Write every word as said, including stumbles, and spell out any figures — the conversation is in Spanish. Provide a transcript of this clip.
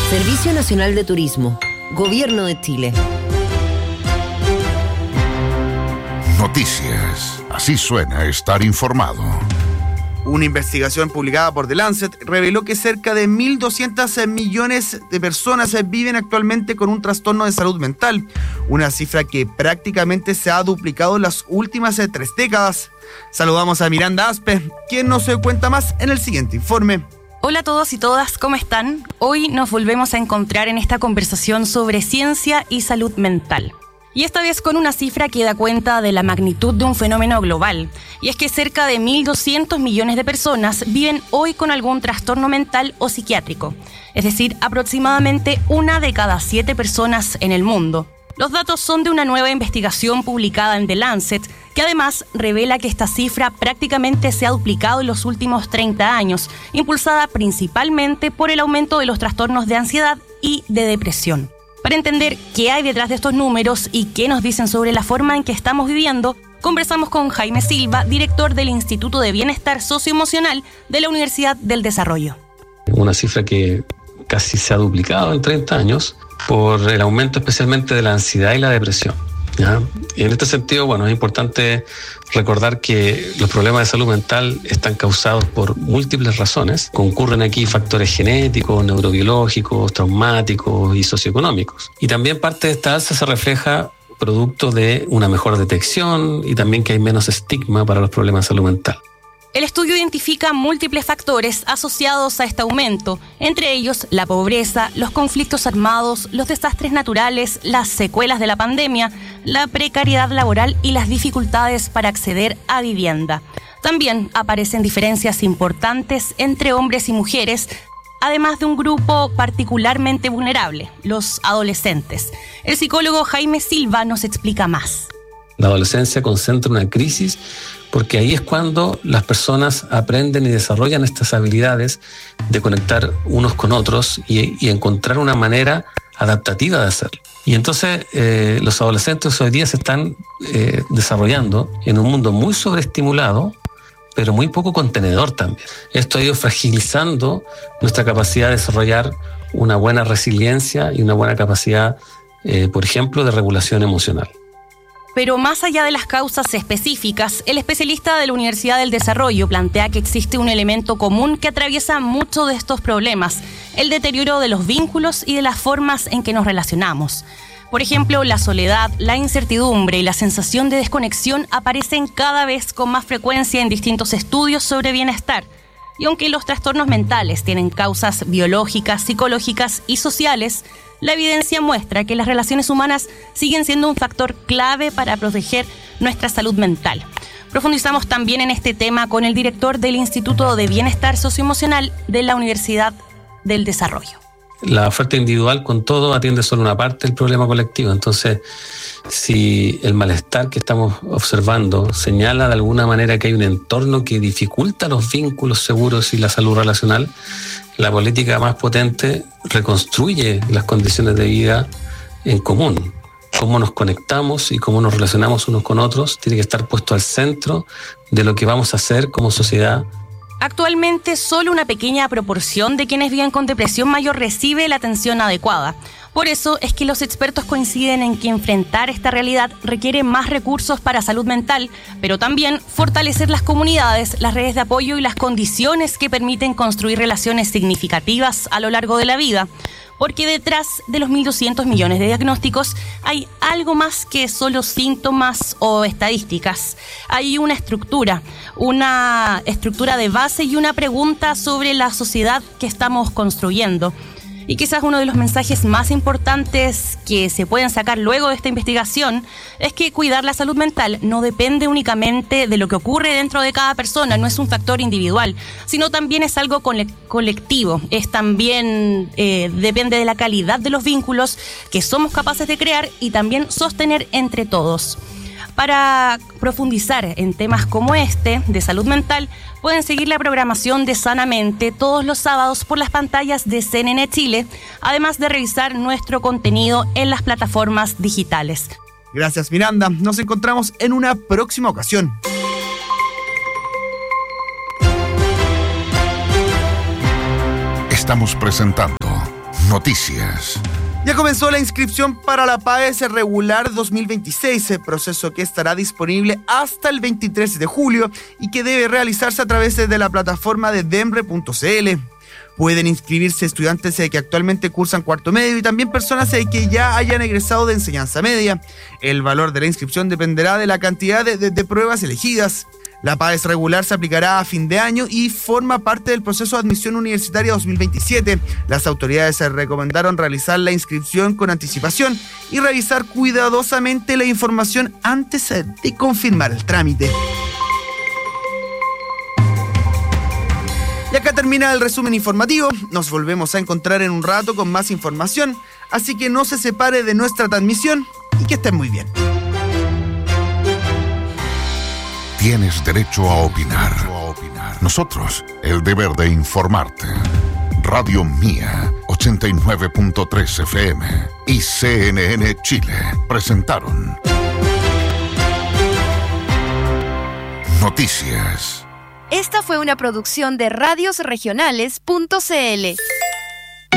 Servicio Nacional de Turismo, Gobierno de Chile. Noticias. Así suena estar informado. Una investigación publicada por The Lancet reveló que cerca de mil doscientos millones de personas viven actualmente con un trastorno de salud mental, una cifra que prácticamente se ha duplicado en las últimas tres décadas. Saludamos a Miranda Aspe, quien nos cuenta más en el siguiente informe. Hola a todos y todas, ¿cómo están? Hoy nos volvemos a encontrar en esta conversación sobre ciencia y salud mental. Y esta vez con una cifra que da cuenta de la magnitud de un fenómeno global. Y es que cerca de mil doscientos millones de personas viven hoy con algún trastorno mental o psiquiátrico. Es decir, aproximadamente una de cada siete personas en el mundo. Los datos son de una nueva investigación publicada en The Lancet, que además revela que esta cifra prácticamente se ha duplicado en los últimos treinta años, impulsada principalmente por el aumento de los trastornos de ansiedad y de depresión. Para entender qué hay detrás de estos números y qué nos dicen sobre la forma en que estamos viviendo, conversamos con Jaime Silva, director del Instituto de Bienestar Socioemocional de la Universidad del Desarrollo. Una cifra que casi se ha duplicado en treinta años por el aumento especialmente de la ansiedad y la depresión, ¿ya? Y en este sentido, bueno, es importante recordar que los problemas de salud mental están causados por múltiples razones. Concurren aquí factores genéticos, neurobiológicos, traumáticos y socioeconómicos. Y también parte de esta alza se refleja producto de una mejor detección y también que hay menos estigma para los problemas de salud mental. El estudio identifica múltiples factores asociados a este aumento, entre ellos la pobreza, los conflictos armados, los desastres naturales, las secuelas de la pandemia, la precariedad laboral y las dificultades para acceder a vivienda. También aparecen diferencias importantes entre hombres y mujeres, además de un grupo particularmente vulnerable, los adolescentes. El psicólogo Jaime Silva nos explica más. La adolescencia concentra una crisis porque ahí es cuando las personas aprenden y desarrollan estas habilidades de conectar unos con otros y, y encontrar una manera adaptativa de hacerlo. Y entonces eh, los adolescentes hoy día se están eh, desarrollando en un mundo muy sobreestimulado, pero muy poco contenedor también. Esto ha ido fragilizando nuestra capacidad de desarrollar una buena resiliencia y una buena capacidad, eh, por ejemplo, de regulación emocional. Pero más allá de las causas específicas, el especialista de la Universidad del Desarrollo plantea que existe un elemento común que atraviesa muchos de estos problemas, el deterioro de los vínculos y de las formas en que nos relacionamos. Por ejemplo, la soledad, la incertidumbre y la sensación de desconexión aparecen cada vez con más frecuencia en distintos estudios sobre bienestar. Y aunque los trastornos mentales tienen causas biológicas, psicológicas y sociales, la evidencia muestra que las relaciones humanas siguen siendo un factor clave para proteger nuestra salud mental. Profundizamos también en este tema con el director del Instituto de Bienestar Socioemocional de la Universidad del Desarrollo. La oferta individual con todo atiende solo una parte del problema colectivo. Entonces, si el malestar que estamos observando señala de alguna manera que hay un entorno que dificulta los vínculos seguros y la salud relacional, la política más potente reconstruye las condiciones de vida en común. Cómo nos conectamos y cómo nos relacionamos unos con otros tiene que estar puesto al centro de lo que vamos a hacer como sociedad. Actualmente, solo una pequeña proporción de quienes viven con depresión mayor recibe la atención adecuada. Por eso es que los expertos coinciden en que enfrentar esta realidad requiere más recursos para salud mental, pero también fortalecer las comunidades, las redes de apoyo y las condiciones que permiten construir relaciones significativas a lo largo de la vida. Porque detrás de los mil doscientos millones de diagnósticos hay algo más que solo síntomas o estadísticas. Hay una estructura, una estructura de base y una pregunta sobre la sociedad que estamos construyendo. Y quizás uno de los mensajes más importantes que se pueden sacar luego de esta investigación es que cuidar la salud mental no depende únicamente de lo que ocurre dentro de cada persona, no es un factor individual, sino también es algo cole- colectivo, es también eh, depende de la calidad de los vínculos que somos capaces de crear y también sostener entre todos. Para profundizar en temas como este, de salud mental, pueden seguir la programación de Sanamente todos los sábados por las pantallas de C N N Chile, además de revisar nuestro contenido en las plataformas digitales. Gracias, Miranda. Nos encontramos en una próxima ocasión. Estamos presentando Noticias. Ya comenzó la inscripción para la PAES regular dos mil veintiséis, el proceso que estará disponible hasta el veintitrés de julio y que debe realizarse a través de la plataforma de demre punto c l. Pueden inscribirse estudiantes que actualmente cursan cuarto medio y también personas que ya hayan egresado de enseñanza media. El valor de la inscripción dependerá de la cantidad de, de, de pruebas elegidas. La PAES regular se aplicará a fin de año y forma parte del proceso de admisión universitaria dos mil veintisiete. Las autoridades se recomendaron realizar la inscripción con anticipación y revisar cuidadosamente la información antes de confirmar el trámite. Y acá termina el resumen informativo. Nos volvemos a encontrar en un rato con más información, así que no se separe de nuestra transmisión y que estén muy bien. Tienes derecho a opinar. Nosotros, el deber de informarte. Radio Mía, ochenta y nueve punto tres F M y C N N Chile presentaron Noticias. Esta fue una producción de radios regionales punto c l.